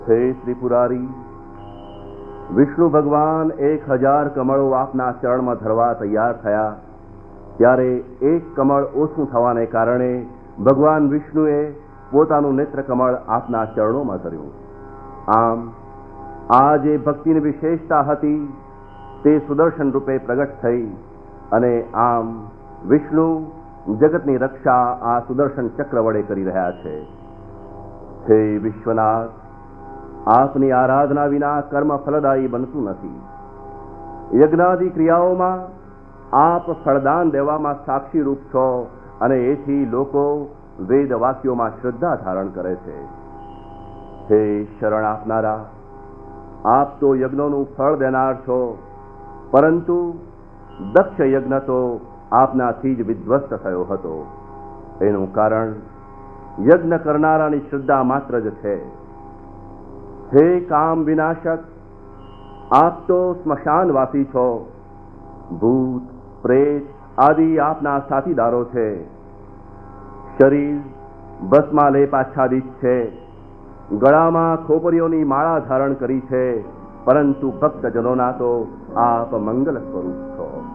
હે ત્રિપુરારી, વિષ્ણુ ભગવાન 1000 કમળો આપના ચરણમાં ધરવા તૈયાર થયા ત્યારે એક કમળ ઓછું થવાને કારણે ભગવાન વિષ્ણુએ પોતાનું નેત્ર કમળ આપના ચરણોમાં ધર્યું. આમ આ જે ભક્તિની વિશેષતા હતી તે સુદર્શન રૂપે પ્રગટ થઈ અને આમ વિષ્ણુ જગતની રક્ષા આ સુદર્શન ચક્ર વડે કરી રહ્યા છે. હે વિશ્વનાથ, આપની આરાધના વિના કર્મ ફલદાયી બનતું નથી. યજ્ઞાદિ ક્રિયાઓમાં આપ ફળદાન દેવામાં સાક્ષી રૂપ છો અને એથી લોકો વેદ વાક્યોમાં શ્રદ્ધા ધારણ કરે છે. હે શરણ આપનારા, આપ તો યજ્ઞોનું ફળ દેનાર છો, પરંતુ દક્ષ યજ્ઞ તો આપનાથી જ વિધ્વસ્ત થયો હતો. એનું કારણ યજ્ઞ કરનારાની શ્રદ્ધા માત્ર જ છે. હે કામ વિનાશક, આપ તો સ્મશાનવાસી છો. ભૂત પ્રેત આદિ આપના સાથીદારો છે. શરીર ભસ્માલેપ આચ્છાદિત છે, ગળામાં ખોપરીઓની માળા ધારણ કરી છે, પરંતુ ભક્તજનોના તો આપ મંગલ સ્વરૂપ છો.